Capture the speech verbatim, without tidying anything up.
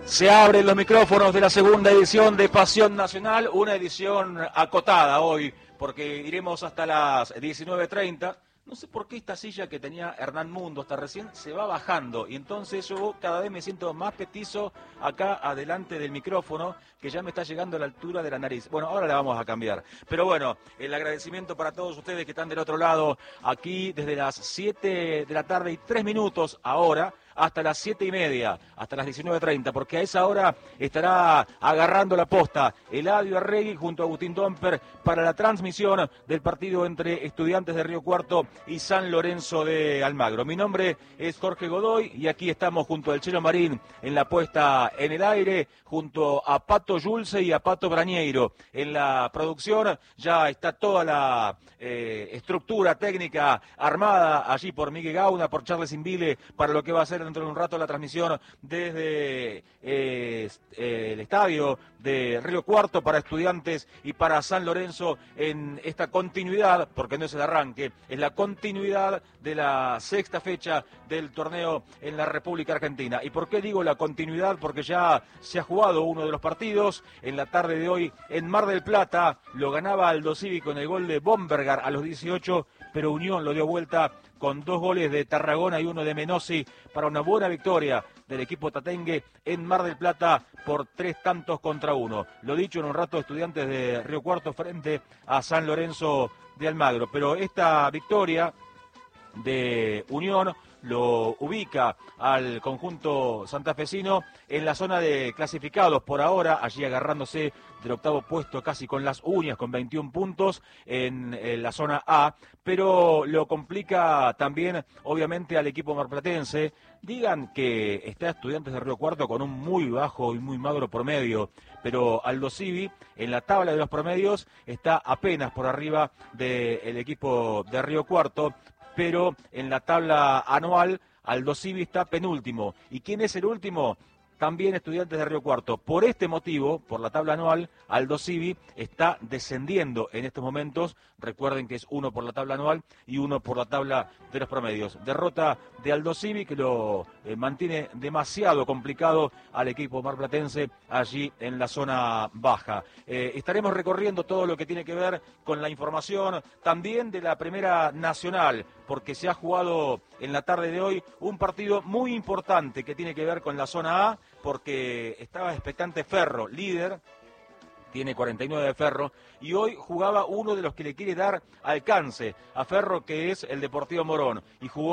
Se abren los micrófonos de la segunda edición de Pasión Nacional, una edición acotada hoy, porque iremos hasta las diecinueve treinta. No sé por qué esta silla que tenía Hernán Mundo hasta recién se va bajando, y entonces yo cada vez me siento más petizo acá adelante del micrófono, que ya me está llegando a la altura de la nariz. Bueno, ahora la vamos a cambiar. Pero bueno, el agradecimiento para todos ustedes que están del otro lado, aquí desde las siete de la tarde y tres minutos ahora, hasta las siete y media, hasta las diecinueve treinta, porque a esa hora estará agarrando la posta Eladio Arregui junto a Agustín Domper para la transmisión del partido entre Estudiantes de Río Cuarto y San Lorenzo de Almagro. Mi nombre es Jorge Godoy y aquí estamos junto al Chelo Marín en la puesta en el aire, junto a Pato Yulce y a Pato Brañeiro en la producción. Ya está toda la eh, estructura técnica armada allí por Miguel Gauna, por Charles Invile, para lo que va a ser dentro de un rato la transmisión desde eh, el estadio de Río Cuarto para Estudiantes y para San Lorenzo en esta continuidad, porque no es el arranque, es la continuidad de la sexta fecha del torneo en la República Argentina. ¿Y por qué digo la continuidad? Porque ya se ha jugado uno de los partidos en la tarde de hoy en Mar del Plata, lo ganaba Aldo Civi con el gol de Bombergar a los dieciocho, pero Unión lo dio vuelta con dos goles de Tarragona y uno de Menossi para una buena victoria del equipo tatengue en Mar del Plata por tres tantos contra uno. Lo dicho, en un rato Estudiantes de Río Cuarto frente a San Lorenzo de Almagro. Pero esta victoria de Unión lo ubica al conjunto santafesino en la zona de clasificados por ahora, allí agarrándose del octavo puesto casi con las uñas, con veintiún puntos en, en la zona A, pero lo complica también obviamente al equipo marplatense. Digan que está Estudiantes de Río Cuarto con un muy bajo y muy magro promedio, pero Aldo Civi en la tabla de los promedios está apenas por arriba del equipo de Río Cuarto, pero en la tabla anual Aldo Civi está penúltimo. ¿Y quién es el último? También Estudiantes de Río Cuarto. Por este motivo, por la tabla anual, Aldo Civi está descendiendo en estos momentos. Recuerden que es uno por la tabla anual y uno por la tabla de los promedios. Derrota de Aldo Civi que lo eh, mantiene demasiado complicado al equipo marplatense allí en la zona baja. Eh, estaremos recorriendo todo lo que tiene que ver con la información también de la Primera Nacional, porque se ha jugado en la tarde de hoy un partido muy importante que tiene que ver con la zona A, porque estaba expectante Ferro, líder, tiene cuarenta y nueve de Ferro, y hoy jugaba uno de los que le quiere dar alcance a Ferro, que es el Deportivo Morón, y jugó